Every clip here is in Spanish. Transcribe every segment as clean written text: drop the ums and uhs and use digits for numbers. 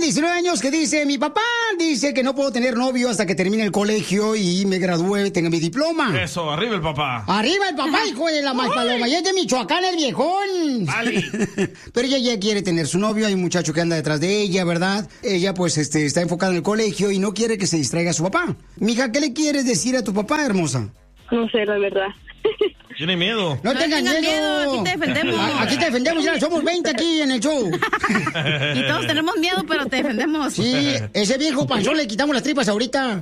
19 años que dice, mi papá dice que no puedo tener novio hasta que termine el colegio y me gradúe y tenga mi diploma. Eso, arriba el papá. Arriba el papá, hijo de la más paloma. Y es de Michoacán el viejón. Vale. Pero ella ya quiere tener su novio, hay un muchacho que anda detrás de ella, ¿verdad? Ella pues está enfocada en el colegio y no quiere que se distraiga a su papá. Mija, ¿qué le quieres decir a tu papá, hermosa? No sé, la verdad. Tiene miedo. No tengan miedo. Aquí te defendemos. Aquí te defendemos, ya somos 20 aquí en el show. Y todos tenemos miedo, pero te defendemos. Sí, ese viejo panzón le quitamos las tripas ahorita.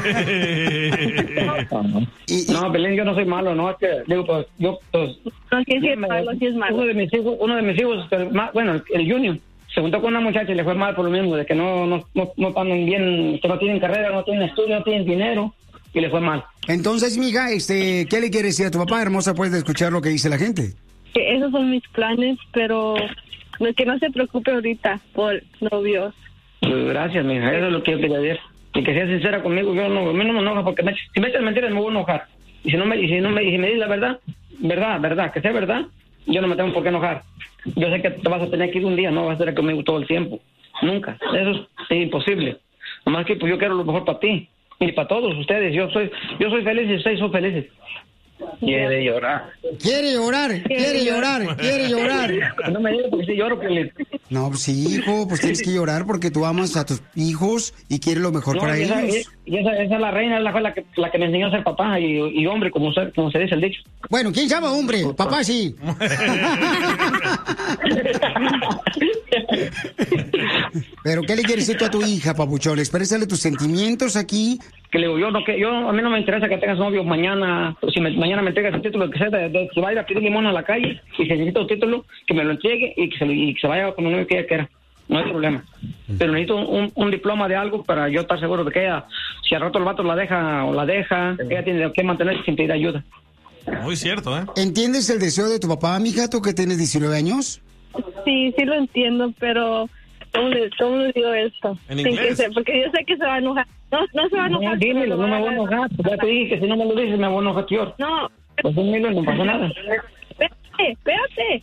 No, Belén, yo no soy malo, no, es que, digo, pues, yo, pues... No, sí es malo, sí es malo. Uno de mis hijos, bueno, el Junior, se juntó con una muchacha y le fue mal por lo mismo, de que no están bien, que no tienen carrera, no tienen estudio, no tienen dinero, y le fue mal. Entonces, mija, ¿qué le quieres decir a tu papá, hermosa, puedes escuchar lo que dice la gente? Que esos son mis planes, pero que no se preocupe ahorita por novios. Pues gracias, mija, eso es lo que yo quería decir. Y que sea sincera conmigo, a mí no me enoja, porque si me echas mentiras me voy a enojar. Y si me dices la verdad, que sea verdad, yo no me tengo por qué enojar. Yo sé que te vas a tener que ir un día, no vas a estar conmigo todo el tiempo. Nunca. Eso es imposible. Nomás que pues yo quiero lo mejor para ti y para todos ustedes. Yo soy feliz y ustedes son felices. Quiere llorar. No me digas porque si lloro, pues... No, pues sí, hijo, pues tienes que llorar porque tú amas a tus hijos y quieres lo mejor para ellos. Esa es la reina, es la que me enseñó a ser papá y hombre, como se dice el dicho. Bueno, ¿quién llama hombre? Papá sí. Pero ¿qué le quieres decir tú a tu hija, papuchón? Exprésale tus sentimientos aquí. Que le digo, a mí no me interesa que tengas novio mañana, si mañana me entregas el título, que sea de que va a ir a pedir limón a la calle y si necesita un título, que me lo entregue y que se vaya con un novio que ella quiera. No hay problema. Pero necesito un diploma de algo para yo estar seguro de que ella, si al rato el vato la deja, ella tiene que mantenerse sin pedir ayuda. Muy cierto, ¿eh? ¿Entiendes el deseo de tu papá, mija, tú que tienes 19 años? Sí lo entiendo, pero ¿cómo le digo esto? ¿En inglés? Porque yo sé que se va a enojar. No se va a enojar. Dímelo, no me voy a enojar. Ya te dije que si no me lo dices me voy a enojar, tío. No. Pues dímelo, no pasa nada. Espérate.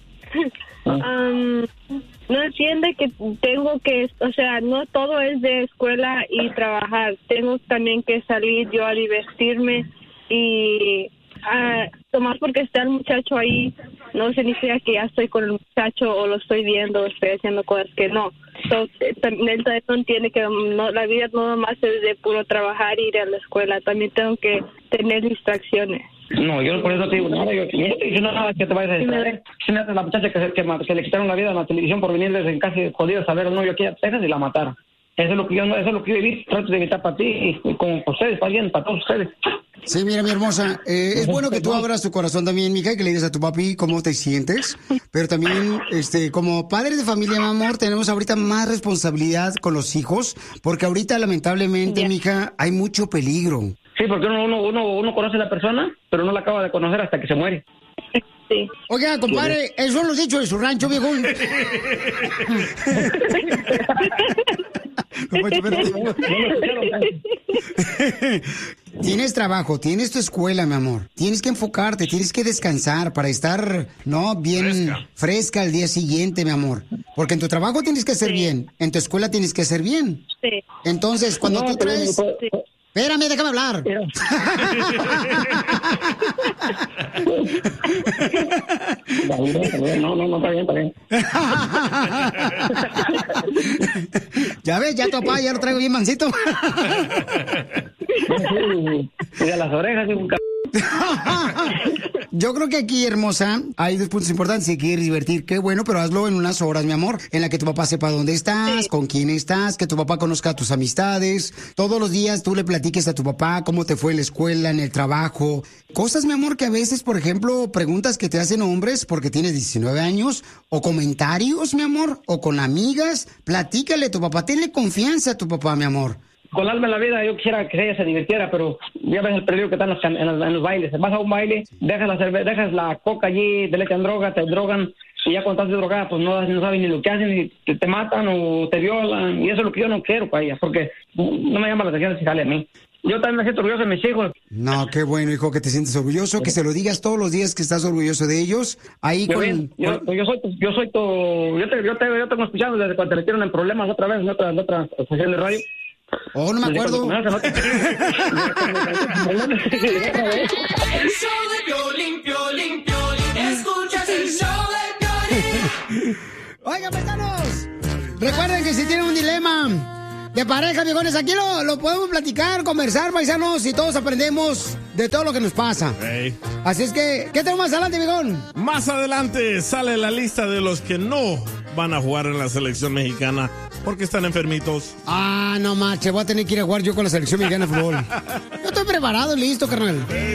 No entiende que tengo que, o sea, no todo es de escuela y trabajar. Tengo también que salir yo a divertirme y tomar porque está el muchacho ahí no significa que ya estoy con el muchacho o lo estoy viendo o estoy haciendo cosas que no. Él también no entiende que la vida no nomás es de puro trabajar y ir a la escuela. También tengo que tener distracciones. No, yo por eso te digo nada. Yo no te digo nada que te vayas a distraer. Si me haces la muchacha que le quitaron la vida en la televisión por venir desde casi jodidos a ver al novio aquí a Texas y la mataron. Eso es lo que yo trato de evitar para ti y con ustedes, para alguien, para todos ustedes. Sí, mira, mi hermosa, es bueno que tú abras tu corazón también, mija, y que le digas a tu papi cómo te sientes, pero también, como padres de familia, mi amor, tenemos ahorita más responsabilidad con los hijos, porque ahorita, lamentablemente, mija, hay mucho peligro. Sí, porque uno conoce a la persona, pero no la acaba de conocer hasta que se muere. Sí. Oiga, compadre, esos son los dichos de su rancho, viejo. Tienes trabajo, tienes tu escuela, mi amor. Tienes que enfocarte, tienes que descansar para estar, bien fresca al día siguiente, mi amor. Porque en tu trabajo tienes que hacer bien, en tu escuela tienes que hacer bien. Sí. Entonces, cuando tú traes... Espérame, déjame hablar. No, está bien. Ya ves, ya tu papá ya lo traigo bien mansito. Y de las orejas y un Yo creo que aquí, hermosa, hay dos puntos importantes. Si quieres divertir, qué bueno, pero hazlo en unas horas, mi amor, en la que tu papá sepa dónde estás, con quién estás, que tu papá conozca a tus amistades. Todos los días tú le platiques a tu papá cómo te fue en la escuela, en el trabajo. Cosas, mi amor, que a veces, por ejemplo, preguntas que te hacen hombres porque tienes 19 años, o comentarios, mi amor, o con amigas. Platícale a tu papá, tenle confianza a tu papá, mi amor. Con alma en la vida yo quisiera que ella se divirtiera, pero ya ves el peligro que están en los bailes. Vas a un baile, dejas la coca allí, te le echan droga, te drogan, Y ya cuando estás drogada, pues no sabes ni lo que hacen, ni te matan o te violan. Y eso es lo que yo no quiero para ellas, porque no me llama la atención si sale a mí. Yo también me siento orgulloso de mis hijos. No, qué bueno, hijo, que te sientes orgulloso, que se lo digas todos los días que estás orgulloso de ellos. Ahí Yo tengo escuchando desde cuando te metieron en problemas otra vez, en otra estación de radio. Oh, no me acuerdo. El show de Piolín, Piolín, Piolín. Escuchas el show de Piolín. Oigan, paisanos, recuerden que si tienen un dilema de pareja, viejones, aquí lo podemos platicar, conversar, paisanos, y todos aprendemos de todo lo que nos pasa. Hey. Así es que, ¿qué tenemos más adelante, viejón? Más adelante sale la lista de los que no van a jugar en la selección mexicana porque están enfermitos. Ah, no, macho, voy a tener que ir a jugar yo con la selección mexicana de fútbol. Yo estoy preparado, listo, carnal.